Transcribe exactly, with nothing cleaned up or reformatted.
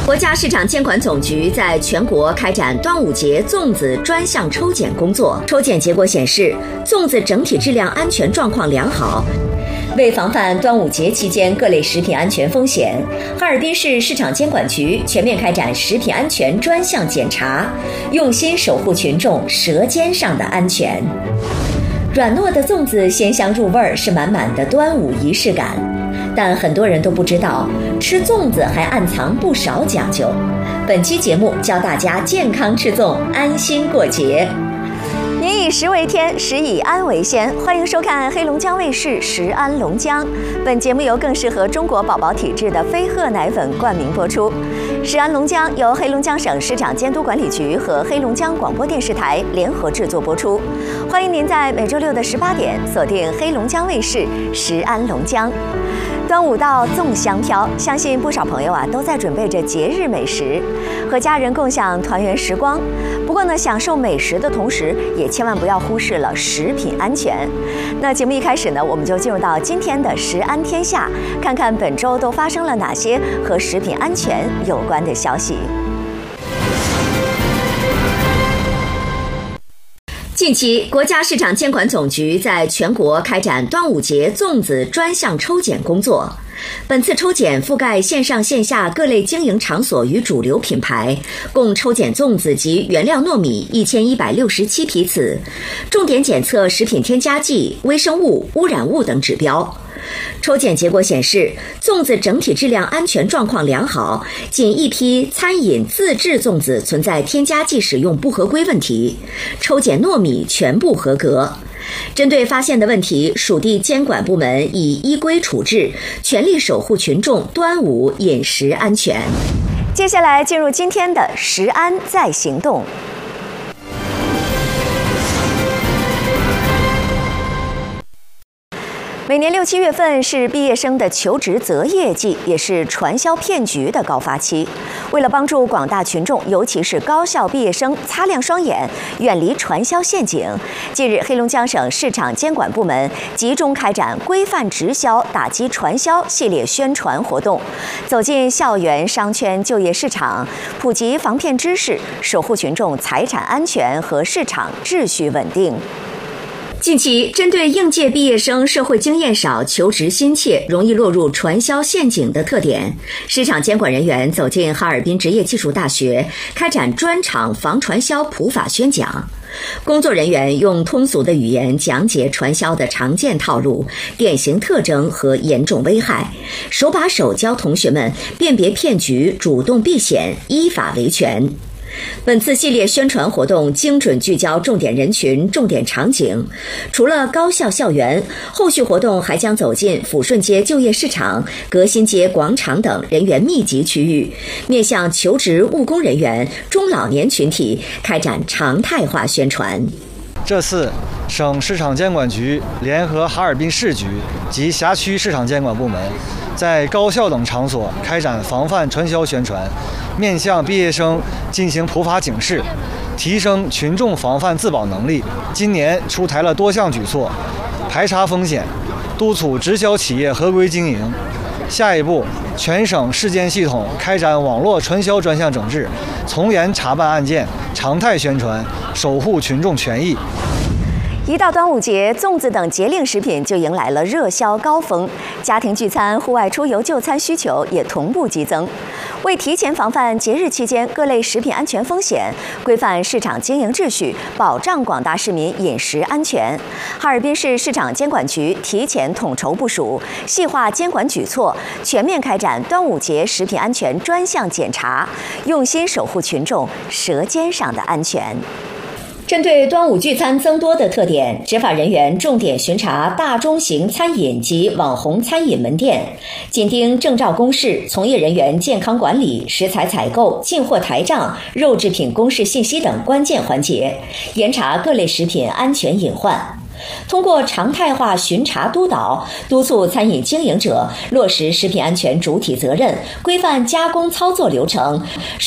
国家市场监管总局在全国开展端午节粽子专项抽检工作，抽检结果显示，粽子整体质量安全状况良好。为防范端午节期间各类食品安全风险，哈尔滨市市场监管局全面开展食品安全专项检查，用心守护群众舌尖上的安全。软糯的粽子鲜香入味，是满满的端午仪式感。但很多人都不知道，吃粽子还暗藏不少讲究。本期节目教大家健康吃粽，安心过节。民以食为天，食以安为先。欢迎收看黑龙江卫视《食安龙江》。本节目由更适合中国宝宝体质的飞鹤奶粉冠名播出。《食安龙江》由黑龙江省市场监督管理局和黑龙江广播电视台联合制作播出。欢迎您在每周六的十八点锁定黑龙江卫视《食安龙江》。端午到，粽香飘，相信不少朋友啊都在准备着节日美食，和家人共享团圆时光。不过呢，享受美食的同时，也千万不要忽视了食品安全。那节目一开始呢，我们就进入到今天的食安天下，看看本周都发生了哪些和食品安全有关的消息。近期，国家市场监管总局在全国开展端午节粽子专项抽检工作。本次抽检覆盖线上线下各类经营场所与主流品牌，共抽检粽子及原料糯米一千一百六十七批次，重点检测食品添加剂、微生物、污染物等指标。抽检结果显示，粽子整体质量安全状况良好，仅一批餐饮自制粽子存在添加剂使用不合规问题，抽检糯米全部合格。针对发现的问题，属地监管部门已依规处置，全力守护群众端午饮食安全。接下来进入今天的食安在行动。每年六七月份是毕业生的求职择业季，也是传销骗局的高发期。为了帮助广大群众，尤其是高校毕业生擦亮双眼，远离传销陷阱，近日黑龙江省市场监管部门集中开展规范直销、打击传销系列宣传活动，走进校园、商圈、就业市场，普及防骗知识，守护群众财产安全和市场秩序稳定。近期，针对应届毕业生社会经验少、求职心切、容易落入传销陷阱的特点，市场监管人员走进哈尔滨职业技术大学，开展专场防传销普法宣讲。工作人员用通俗的语言讲解传销的常见套路、典型特征和严重危害，手把手教同学们辨别骗局，主动避险，依法维权。本次系列宣传活动精准聚焦重点人群、重点场景，除了高校校园，后续活动还将走进抚顺街就业市场、革新街广场等人员密集区域，面向求职务工人员、中老年群体开展常态化宣传。 这次，省市场监管局联合哈尔滨市局及辖区市场监管部门，在高校等场所开展防范传销宣传，面向毕业生进行普法警示，提升群众防范自保能力。今年出台了多项举措，排查风险，督促直销企业合规经营。下一步，全省市监系统开展网络传销专项整治，从严查办案件，常态宣传，守护群众权益。 一到端午节，粽子等节令食品就迎来了热销高峰，家庭聚餐、户外出游就餐需求也同步激增。为提前防范节日期间各类食品安全风险，规范市场经营秩序，保障广大市民饮食安全，哈尔滨市市场监管局提前统筹部署，细化监管举措，全面开展端午节食品安全专项检查，用心守护群众舌尖上的安全。针对端午聚餐增多的特点，执法人员重点巡查大中型餐饮及网红餐饮门店，紧盯证照公示、从业人员健康管理、食材采购、进货台账、肉制品公示信息等关键环节，严查各类食品安全隐患。通过常态化巡查督导，督促餐饮经营者落实食品安全主体责任，规范加工操作流程，